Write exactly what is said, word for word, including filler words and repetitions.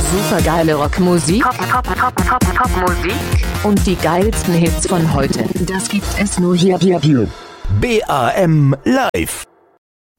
Supergeile Rockmusik. Top, top, top, top, top Musik. Und die geilsten Hits von heute. Das gibt es nur hier, hier, hier. B A M Live.